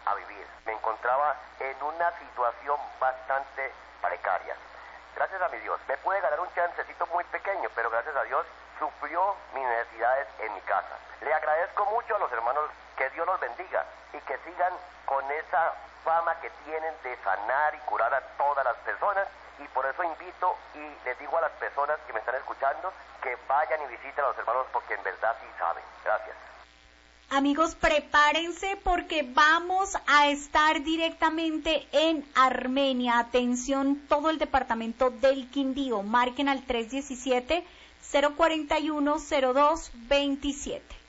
a vivir. Me encontraba en una situación bastante precaria. Gracias a mi Dios, me pude ganar un chancecito muy pequeño, pero gracias a Dios suplió mis necesidades en mi casa. Le agradezco mucho a los hermanos, que Dios los bendiga y que sigan con esa fama que tienen de sanar y curar a todas las personas, y por eso invito y les digo a las personas que me están escuchando que vayan y visiten a los hermanos, porque en verdad sí saben. Gracias. Amigos, prepárense porque vamos a estar directamente en Armenia. Atención, todo el departamento del Quindío. Marquen al 317-041-0227.